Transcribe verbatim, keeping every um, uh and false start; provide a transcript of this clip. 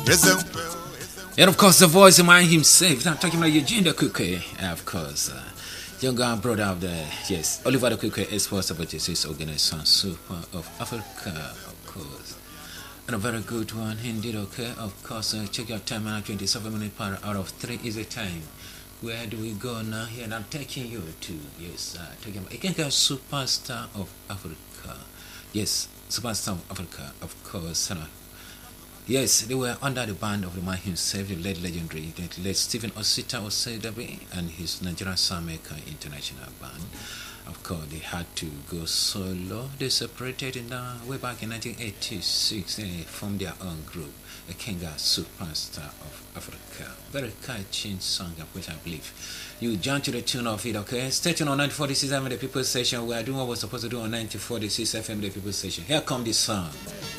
And of course, the voice of man himself. I'm talking about Eugene the Cookie, of course. Uh, younger brother of the, yes, Oliver the Cookie, exports about his organization, Super of Africa, of course. And a very good one indeed, okay. Of course, uh, check your time now, twenty-seven minutes per out of three is the time. Where do we go now? Here, and I'm taking you to, yes, uh, talking about, I think a superstar of Africa. Yes, superstar of Africa, of course. Uh, Yes, they were under the band of the man himself, the late legendary, the late Stephen Osita Osedabe and his Nigerian Soundmaker International Band. Of course, they had to go solo. They separated in the, way back in nineteen eighty-six. They formed their own group, the Kenga Superstar of Africa. Very catchy song, which I believe you jump to the tune of it, okay? Stay tuned on ninety forty-six F M, the People's Station. We are doing what we're supposed to do on ninety forty-six F M, the People's Station. Here comes this song.